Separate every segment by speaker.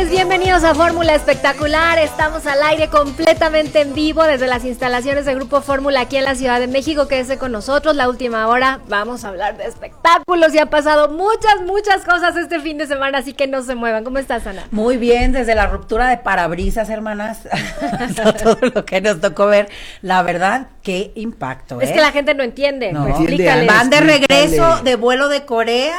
Speaker 1: tardes, bienvenidos a Fórmula Espectacular. Estamos al aire completamente en vivo desde las instalaciones de Grupo Fórmula aquí en la Ciudad de México. Quédese con nosotros, la última hora vamos a hablar de espectáculos y ha pasado muchas cosas este fin de semana, así que no se muevan. ¿Cómo estás, Ana?
Speaker 2: Muy bien, desde la ruptura de parabrisas, hermanas, todo lo que nos tocó ver, la verdad, qué impacto,
Speaker 1: Es que la gente no entiende,
Speaker 2: no.
Speaker 1: Explícale.
Speaker 2: Van de regreso de vuelo de Corea,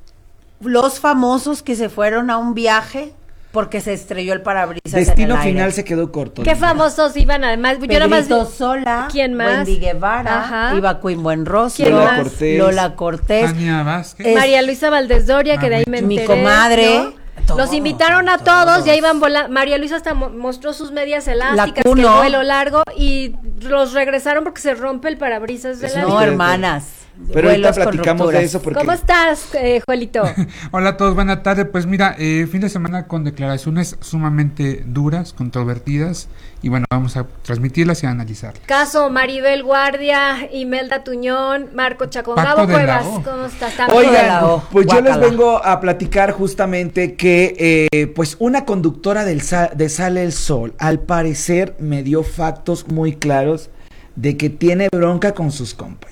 Speaker 2: los famosos que se fueron a un viaje porque se estrelló el parabrisas.
Speaker 3: Destino
Speaker 2: en el
Speaker 3: final
Speaker 2: aire.
Speaker 3: se quedó corto.
Speaker 1: ¿Qué famosos iban además? Yo nada más
Speaker 2: Sola,
Speaker 1: ¿quién más?
Speaker 2: Wendy Guevara,
Speaker 1: Ajá.
Speaker 2: Iba Queen Buenrostro,
Speaker 1: ¿Quién
Speaker 3: Lola
Speaker 1: más?
Speaker 3: Cortés.
Speaker 2: Lola Cortés,
Speaker 4: Tania Vázquez.
Speaker 1: María Luisa Valdés Doria, que de ahí me
Speaker 2: mi
Speaker 1: enteré,
Speaker 2: comadre.
Speaker 1: ¿no? Los invitaron a todos, ya iban volando. María Luisa hasta mostró sus medias elásticas, que el
Speaker 2: Cuno.
Speaker 1: vuelo largo, y los regresaron porque se rompe el parabrisas de la
Speaker 2: No, hermanas.
Speaker 3: Pero ahorita
Speaker 2: vuelos con
Speaker 3: platicamos de
Speaker 2: rupturas.
Speaker 3: eso porque
Speaker 1: ¿Cómo estás, Juelito?
Speaker 4: Hola a todos, buena tarde. Pues mira, fin de semana con declaraciones sumamente duras, controvertidas, y bueno, vamos a transmitirlas y a analizarlas.
Speaker 1: Caso Maribel Guardia, Imelda Tuñón, Marco Chacón.
Speaker 4: Paco
Speaker 1: Gabo
Speaker 4: de la
Speaker 1: Cuevas,
Speaker 4: O.
Speaker 1: ¿cómo estás?
Speaker 2: de la
Speaker 3: Oigan,
Speaker 2: O.
Speaker 3: pues yo les
Speaker 2: Guácala.
Speaker 3: vengo a platicar justamente que pues una conductora de Sale el Sol al parecer me dio factos muy claros de que tiene bronca con sus compañeros.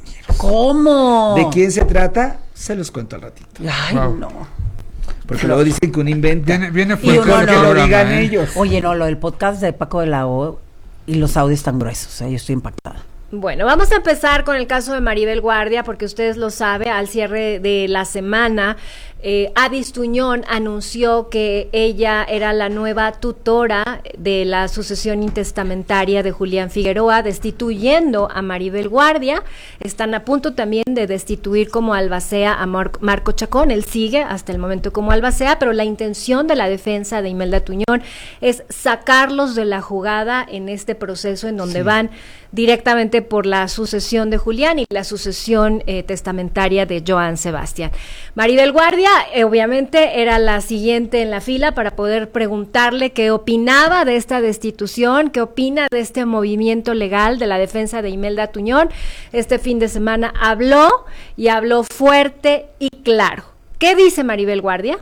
Speaker 2: ¿Cómo?
Speaker 3: ¿De quién se trata? Se los cuento al ratito.
Speaker 2: Ay,
Speaker 4: Wow.
Speaker 2: no.
Speaker 3: Porque luego dicen que uno inventa.
Speaker 4: Viene
Speaker 2: Y
Speaker 4: fuerte
Speaker 2: uno
Speaker 4: el
Speaker 2: no.
Speaker 3: que lo
Speaker 4: programa,
Speaker 3: digan
Speaker 4: ¿eh?
Speaker 3: ellos.
Speaker 2: Oye, no, lo del podcast de Paco de la O y los audios tan gruesos, yo estoy impactada.
Speaker 1: Bueno, vamos a empezar con el caso de Maribel Guardia, porque ustedes lo saben, al cierre de la semana, Adis Tuñón anunció que ella era la nueva tutora de la sucesión intestamentaria de Julián Figueroa, destituyendo a Maribel Guardia. Están a punto también de destituir como albacea a Marco Chacón. Él sigue hasta el momento como albacea, pero la intención de la defensa de Imelda Tuñón es sacarlos de la jugada en este proceso en donde van directamente por la sucesión de Julián y la sucesión testamentaria de Joan Sebastián. Maribel Guardia, obviamente, era la siguiente en la fila para poder preguntarle qué opinaba de esta destitución, qué opina de este movimiento legal de la defensa de Imelda Tuñón. Este fin de semana habló y habló fuerte y claro. ¿Qué dice Maribel Guardia?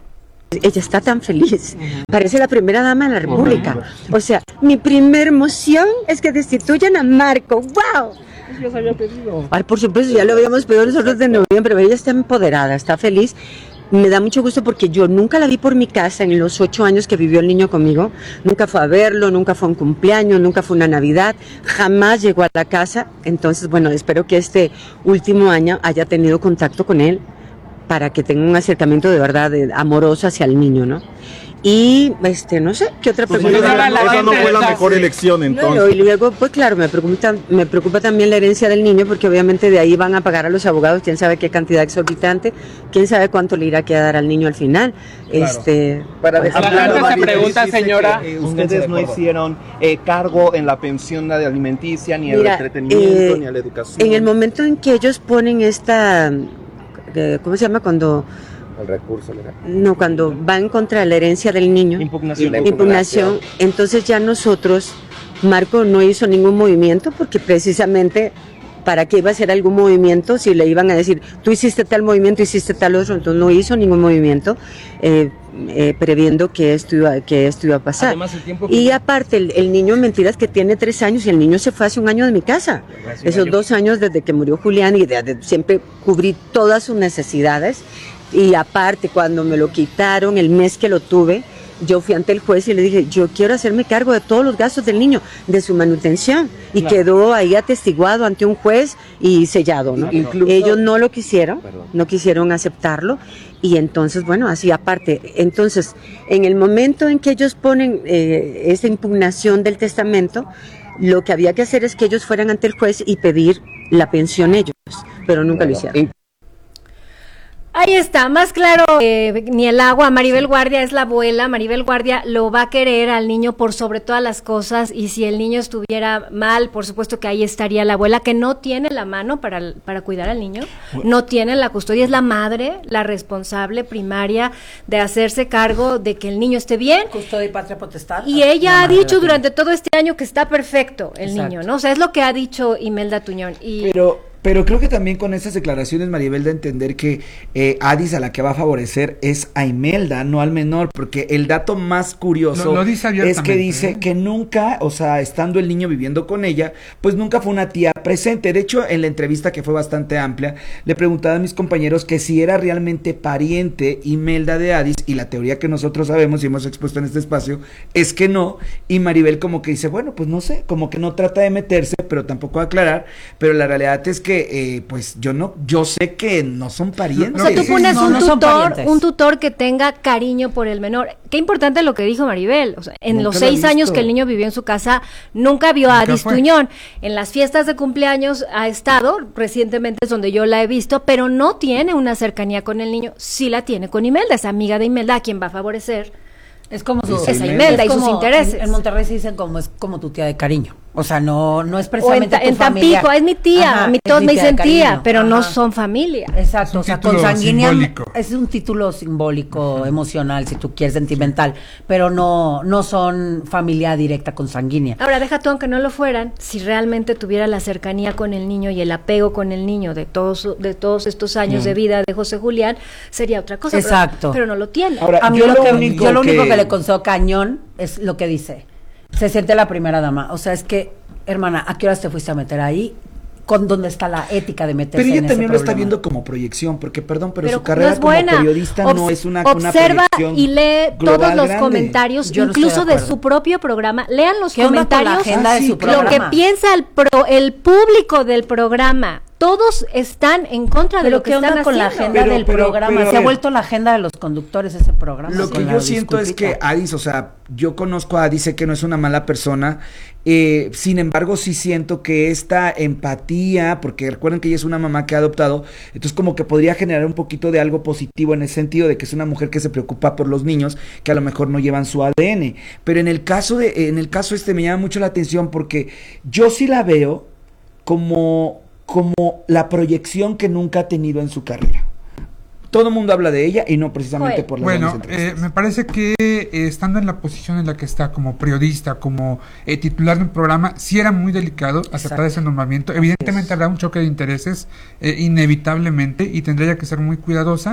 Speaker 5: Ella está tan feliz, parece la primera dama de la República. O sea, mi primer emoción es que destituyan a Marco. ¡Wow!
Speaker 6: Ya se había pedido.
Speaker 5: Ay, por supuesto, ya lo habíamos pedido nosotros de noviembre, pero ella está empoderada, está feliz. Me da mucho gusto porque yo nunca la vi por mi casa en los 8 años que vivió el niño conmigo. Nunca fue a verlo, nunca fue a un cumpleaños, nunca fue una Navidad, jamás llegó a la casa. Entonces, bueno, espero que este último año haya tenido contacto con él para que tenga un acercamiento de verdad amoroso hacia el niño, ¿no? Y, no sé, ¿qué otra
Speaker 6: Pues
Speaker 5: pregunta?
Speaker 6: esa no fue la mejor elección, entonces.
Speaker 5: Bueno, y luego, pues claro, me preocupa también la herencia del niño, porque obviamente de ahí van a pagar a los abogados, quién sabe qué cantidad exorbitante, quién sabe cuánto le irá a quedar al niño al final.
Speaker 6: Claro. Para
Speaker 5: pues,
Speaker 6: dejar
Speaker 7: esa pregunta, señora.
Speaker 6: ustedes no hicieron cargo en la pensión de alimenticia, ni en el
Speaker 5: Mira,
Speaker 6: entretenimiento, ni a la educación.
Speaker 5: en el momento en que ellos ponen esta, ¿cómo se llama? Cuando
Speaker 6: El recurso legal.
Speaker 5: no, cuando van contra la herencia del niño, impugnación, entonces ya nosotros, Marco no hizo ningún movimiento porque precisamente para qué iba a hacer algún movimiento si le iban a decir tú hiciste tal movimiento, hiciste tal otro, entonces no hizo ningún movimiento previendo que esto iba a pasar.
Speaker 6: Además, el tiempo que-
Speaker 5: Y aparte el niño, mentiras, que tiene 3 años y el niño se fue hace 1 año de mi casa. Esos 2 años desde que murió Julián y siempre cubrí todas sus necesidades. Y aparte, cuando me lo quitaron, el mes que lo tuve, yo fui ante el juez y le dije, yo quiero hacerme cargo de todos los gastos del niño, de su manutención. Y quedó ahí atestiguado ante un juez y sellado, ¿no?
Speaker 6: Incluso-
Speaker 5: Ellos no lo quisieron, no quisieron aceptarlo. Y entonces, bueno, así aparte. Entonces, en el momento en que ellos ponen esa impugnación del testamento, lo que había que hacer es que ellos fueran ante el juez y pedir la pensión ellos, pero nunca lo hicieron.
Speaker 1: Ahí está, más claro ni el agua. Maribel Guardia es la abuela. Maribel Guardia lo va a querer al niño por sobre todas las cosas, y si el niño estuviera mal, por supuesto que ahí estaría la abuela, que no tiene la mano para cuidar al niño, no tiene la custodia, es la madre la responsable primaria de hacerse cargo de que el niño esté bien.
Speaker 2: Custodia y patria potestad.
Speaker 1: Y ella
Speaker 2: La
Speaker 1: ha
Speaker 2: madre
Speaker 1: dicho
Speaker 2: la tiene.
Speaker 1: durante todo este año que está perfecto el
Speaker 2: Exacto.
Speaker 1: niño, ¿no? O sea, es lo que ha dicho Imelda Tuñón. Y
Speaker 3: Pero Pero creo que también con esas declaraciones Maribel da a entender que Addis a la que va a favorecer es a Imelda, no al menor, porque el dato más curioso
Speaker 4: Lo dice
Speaker 3: es que dice que nunca, o sea, estando el niño viviendo con ella, pues nunca fue una tía presente. De hecho, en la entrevista, que fue bastante amplia, le preguntaba a mis compañeros que si era realmente pariente Imelda de Addis, y la teoría que nosotros sabemos y hemos expuesto en este espacio es que no, y Maribel como que dice, bueno, pues no sé, como que no trata de meterse, pero tampoco aclarar, pero la realidad es que pues yo sé que no son parientes.
Speaker 1: O sea, tú pones
Speaker 2: No,
Speaker 1: un tutor que tenga cariño por el menor. Qué importante lo que dijo Maribel. O sea, en
Speaker 3: Nunca
Speaker 1: los
Speaker 3: lo he
Speaker 1: 6 años
Speaker 3: visto.
Speaker 1: que el niño vivió en su casa, nunca vio a
Speaker 4: Nunca
Speaker 1: Addis
Speaker 4: fue.
Speaker 1: Tuñón. En las fiestas de cumpleaños ha estado, recientemente es donde yo la he visto, pero no tiene una cercanía con el niño. Sí la tiene con Imelda, es amiga de Imelda, a quien va a favorecer.
Speaker 2: Es como su,
Speaker 3: Esa
Speaker 1: Imelda y
Speaker 2: es
Speaker 1: sus
Speaker 2: como-
Speaker 1: intereses.
Speaker 2: En Monterrey se dicen como es como tu tía de cariño. O sea, no es
Speaker 1: O en,
Speaker 2: precisamente tu
Speaker 1: en
Speaker 2: familia.
Speaker 1: Tampico, es mi tía,
Speaker 2: Ajá,
Speaker 1: a mí
Speaker 2: es
Speaker 1: todos
Speaker 2: mi
Speaker 1: me
Speaker 2: tía de
Speaker 1: dicen tía,
Speaker 2: cariño.
Speaker 1: pero no
Speaker 2: Ajá.
Speaker 1: son familia.
Speaker 2: Exacto,
Speaker 4: Es un
Speaker 2: o sea,
Speaker 4: título
Speaker 2: consanguínea
Speaker 4: simbólico.
Speaker 2: es un título simbólico, emocional, si tú quieres, sentimental, pero no son familia directa consanguínea.
Speaker 1: Ahora, deja tú, aunque no lo fueran, si realmente tuviera la cercanía con el niño y el apego con el niño de todos estos años de vida de José Julián, sería otra cosa.
Speaker 2: Exacto.
Speaker 1: Pero no lo tiene.
Speaker 3: Ahora,
Speaker 2: A mí
Speaker 3: yo
Speaker 2: lo
Speaker 3: lo único
Speaker 2: único
Speaker 3: que-
Speaker 2: que le concedo cañón es lo que dice. Se siente la primera dama. O sea, es que, hermana, ¿a qué horas te fuiste a meter ahí? ¿Con dónde está la ética de meterse
Speaker 3: Pero ella
Speaker 2: en ese
Speaker 3: también lo está
Speaker 2: problema?
Speaker 3: viendo como proyección, porque perdón, pero su
Speaker 1: no
Speaker 3: carrera
Speaker 1: es
Speaker 3: como
Speaker 1: buena.
Speaker 3: periodista no es una
Speaker 1: Observa
Speaker 3: proyección
Speaker 1: y lee todos
Speaker 3: global
Speaker 1: los
Speaker 3: grande.
Speaker 1: comentarios,
Speaker 2: Yo no estoy
Speaker 1: incluso
Speaker 2: de
Speaker 1: de
Speaker 2: acuerdo.
Speaker 1: su propio programa. Lean los
Speaker 2: ¿Qué onda con la
Speaker 1: comentarios,
Speaker 2: agenda de su
Speaker 1: lo
Speaker 2: programa?
Speaker 1: que piensa el público del programa. Todos están en contra de
Speaker 2: Pero
Speaker 1: lo que
Speaker 2: ¿qué onda
Speaker 1: están
Speaker 2: con la
Speaker 1: haciendo.
Speaker 2: agenda del programa?
Speaker 3: pero, a
Speaker 2: Se ha
Speaker 3: ver.
Speaker 2: vuelto la agenda de los conductores ese programa.
Speaker 3: Lo que
Speaker 2: con la
Speaker 3: yo siento es
Speaker 2: disculpita.
Speaker 3: que Addis, o sea, yo conozco a Addis, sé que no es una mala persona, sin embargo sí siento que esta empatía, porque recuerden que ella es una mamá que ha adoptado, entonces como que podría generar un poquito de algo positivo en el sentido de que es una mujer que se preocupa por los niños que a lo mejor no llevan su ADN, pero en el caso me llama mucho la atención porque yo sí la veo como la proyección que nunca ha tenido en su carrera. Todo el mundo habla de ella y no precisamente
Speaker 1: Joel.
Speaker 3: por las
Speaker 4: Bueno,
Speaker 3: grandes entrevistas.
Speaker 4: me parece que estando en la posición en la que está como periodista, como titular de un programa, sí era muy delicado aceptar
Speaker 2: Exacto.
Speaker 4: ese nombramiento. Evidentemente habrá un choque de intereses inevitablemente y tendría que ser muy cuidadosa.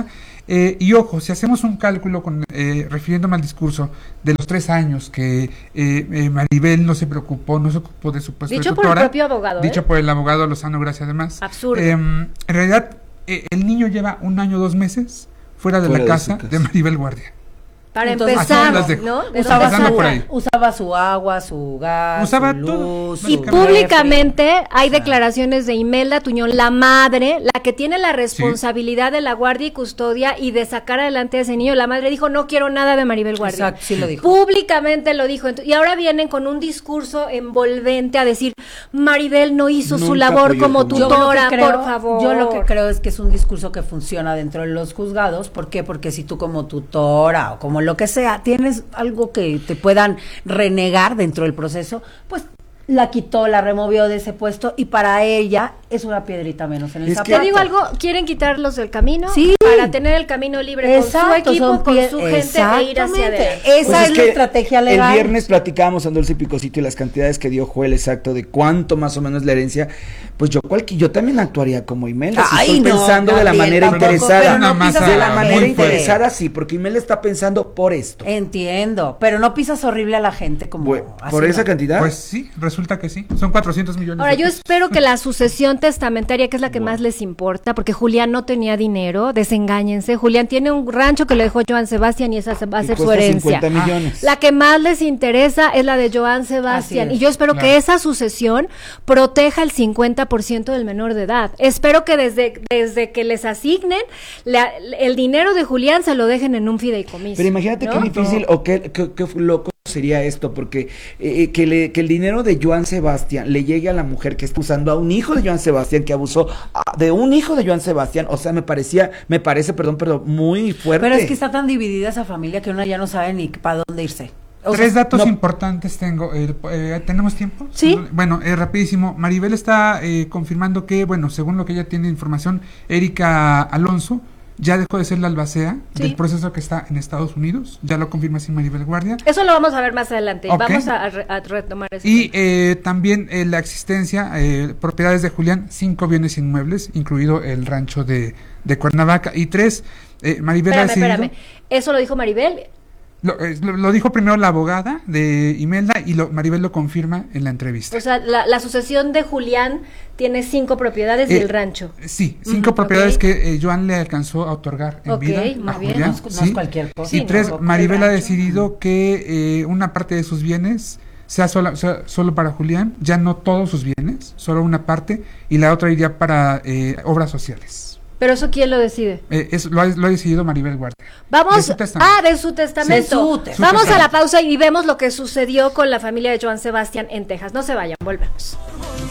Speaker 4: Y ojo, si hacemos un cálculo refiriéndome al discurso de los 3 años que Maribel no se ocupó de su puesto
Speaker 1: Dicho
Speaker 4: de
Speaker 1: por el
Speaker 4: tutora,
Speaker 1: propio abogado,
Speaker 4: dicho
Speaker 1: ¿eh?
Speaker 4: por el abogado Lozano Gracia además.
Speaker 1: Absurdo.
Speaker 4: En realidad, el niño lleva 1 año 2 meses fuera de
Speaker 3: Fuera
Speaker 4: la
Speaker 3: de su
Speaker 4: casa
Speaker 3: casa.
Speaker 4: de Maribel Guardia.
Speaker 1: Para
Speaker 2: Entonces,
Speaker 1: empezar,
Speaker 4: así las dejo.
Speaker 1: ¿no? ¿De
Speaker 2: Usaba,
Speaker 1: dónde
Speaker 4: Empezando
Speaker 2: su,
Speaker 4: por
Speaker 1: sale?
Speaker 4: ahí.
Speaker 2: usaba su agua, su gas,
Speaker 4: Usaba
Speaker 2: su
Speaker 4: todo.
Speaker 2: luz,
Speaker 1: Y
Speaker 2: su
Speaker 1: públicamente hay
Speaker 2: O sea,
Speaker 1: declaraciones de Imelda Tuñón, la madre, la que tiene la responsabilidad de la guardia y custodia y de sacar adelante a ese niño. La madre dijo, no quiero nada de Maribel Guardia.
Speaker 2: Exacto, sí lo dijo.
Speaker 1: Públicamente lo dijo. Y ahora vienen con un discurso envolvente a decir, Maribel no hizo su
Speaker 3: Nunca
Speaker 1: labor
Speaker 3: apoyó
Speaker 1: como
Speaker 3: como-
Speaker 2: Yo lo que
Speaker 1: tutora,
Speaker 2: creo-
Speaker 1: por favor.
Speaker 2: Yo lo que creo es que es un discurso que funciona dentro de los juzgados. ¿Por qué? Porque si tú como tutora o como lo que sea, tienes algo que te puedan renegar dentro del proceso, pues la quitó, la removió de ese puesto y para ella es una piedrita menos en el
Speaker 3: Es que-
Speaker 2: zapato.
Speaker 1: Te digo algo, quieren quitarlos del camino
Speaker 2: Sí.
Speaker 1: para tener el camino libre con su equipo,
Speaker 2: son
Speaker 1: con
Speaker 2: pie-
Speaker 1: su gente e ir hacia
Speaker 2: exactamente.
Speaker 1: adelante.
Speaker 2: Esa
Speaker 3: Pues
Speaker 2: es la
Speaker 3: que
Speaker 2: estrategia legal.
Speaker 3: El viernes platicábamos en Dulce y Picosito y las cantidades que dio Joel exacto de cuánto más o menos la herencia. Pues yo también actuaría como Imelda. Si
Speaker 2: Ay,
Speaker 3: estoy
Speaker 2: no,
Speaker 3: pensando de la
Speaker 2: Gabriel,
Speaker 3: manera
Speaker 2: tampoco,
Speaker 3: interesada.
Speaker 2: pero no
Speaker 4: Una
Speaker 2: pisas
Speaker 4: masa
Speaker 3: De la
Speaker 4: muy
Speaker 3: manera
Speaker 4: fuerte.
Speaker 3: interesada, sí, porque Imelda está pensando por esto.
Speaker 2: Entiendo, pero no pisas horrible a la gente como así,
Speaker 3: ¿Por esa
Speaker 2: ¿no?
Speaker 3: cantidad?
Speaker 4: Pues sí, resulta que sí. Son 400 millones
Speaker 1: Ahora,
Speaker 4: de
Speaker 1: yo
Speaker 4: pesos.
Speaker 1: espero que la sucesión testamentaria, que es la que más les importa, porque Julián no tenía dinero, desengáñense. Julián tiene un rancho que le dejó Joan Sebastián y esa va a
Speaker 3: Y
Speaker 1: ser su
Speaker 3: cuesta
Speaker 1: herencia.
Speaker 3: 50 millones.
Speaker 1: La que más les interesa es la de Joan Sebastián.
Speaker 2: Así es,
Speaker 1: Y yo espero
Speaker 4: claro.
Speaker 1: que esa sucesión proteja el 50% del menor de edad. Espero que desde que les asignen, el dinero de Julián se lo dejen en un fideicomiso.
Speaker 3: Pero imagínate
Speaker 1: ¿no?
Speaker 3: qué difícil o qué loco sería esto, porque que el dinero de Joan Sebastián le llegue a la mujer que está usando a un hijo de Joan Sebastián, que abusó de un hijo de Joan Sebastián, o sea, me parece, perdón, muy fuerte.
Speaker 2: Pero es que está tan dividida esa familia que una ya no sabe ni para dónde irse. O
Speaker 4: 3
Speaker 2: sea,
Speaker 4: datos
Speaker 3: no.
Speaker 4: importantes tengo. ¿Tenemos tiempo?
Speaker 1: Sí.
Speaker 4: Bueno, rapidísimo. Maribel está confirmando que, bueno, según lo que ella tiene información, Erika Alonso ya dejó de ser la albacea
Speaker 1: Sí.
Speaker 4: del proceso que está en Estados Unidos, ya lo confirma así Maribel Guardia.
Speaker 1: Eso lo vamos a ver más adelante.
Speaker 4: Ok.
Speaker 1: Vamos a retomar eso.
Speaker 4: Y también la existencia, propiedades de Julián, 5 bienes inmuebles, incluido el rancho de Cuernavaca. Y 3, Maribel ha decidido...
Speaker 1: Espérame. ¿Eso lo dijo Maribel?
Speaker 4: Lo dijo primero la abogada de Imelda y Maribel lo confirma en la entrevista.
Speaker 1: O sea, la sucesión de Julián tiene 5 propiedades del rancho.
Speaker 4: Sí, 5
Speaker 1: Ujú,
Speaker 4: propiedades
Speaker 1: ok.
Speaker 4: que Joan le alcanzó a otorgar en
Speaker 1: Ok,
Speaker 4: vida
Speaker 1: muy
Speaker 4: a
Speaker 1: bien.
Speaker 4: Julián.
Speaker 2: No es cualquier cosa.
Speaker 1: Sí,
Speaker 4: Y 3,
Speaker 1: no,
Speaker 4: Maribel
Speaker 2: el
Speaker 4: ha
Speaker 2: rancho.
Speaker 4: decidido que una parte de sus bienes sea solo para Julián, ya no todos sus bienes, solo una parte, y la otra iría para obras sociales.
Speaker 1: ¿Pero eso quién lo decide?
Speaker 4: Lo ha decidido Maribel Guardia.
Speaker 1: Vamos,
Speaker 4: De su testamento.
Speaker 1: de su testamento.
Speaker 2: De su
Speaker 1: Vamos
Speaker 4: testamento.
Speaker 1: a la pausa y vemos lo que sucedió con la familia de Joan Sebastián en Texas. No se vayan, volvemos.